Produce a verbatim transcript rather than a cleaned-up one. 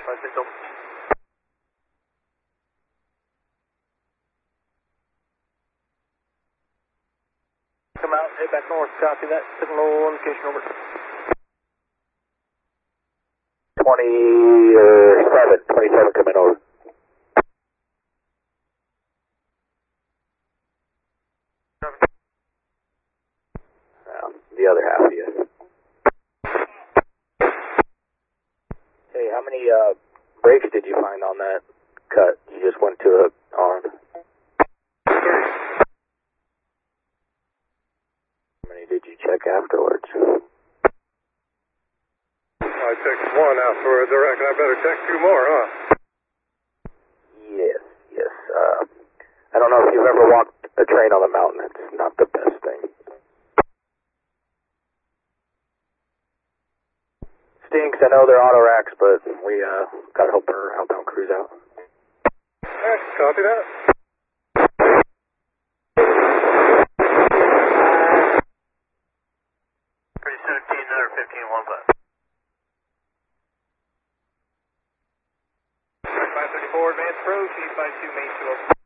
five six zero. Come out, head back north, copy that. Signal indication over. twenty-seven, twenty-seven coming over. Now, the other half of you. Hey, how many uh, brakes did you find on that cut? You just went to a arm. How many did you check afterwards? I checked one afterwards. I reckon I better check two more, huh? Yes, yes. Uh, I don't know if you've ever walked a train on the mountain. It's not the best thing. Stinks. I know they're auto racks, but we uh, got to help our outbound crews out. Alright, copy that. Pretty seventeen, another fifteen, one five. five thirty-four, advance approach, eight five two, main two.